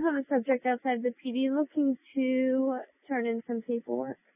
have a subject outside the PD looking to turn in some paperwork.